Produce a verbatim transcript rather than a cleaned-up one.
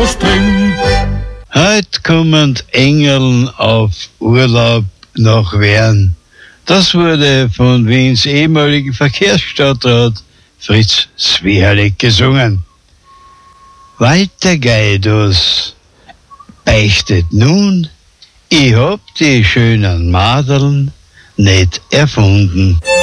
drin. Heute kommen Engeln auf Urlaub nach Wern. Das wurde von Wiens ehemaligen Verkehrsstadtrat Fritz Swihalek gesungen. Weiter geht es. Beichtet nun, ich hab die schönen Madeln nicht erfunden.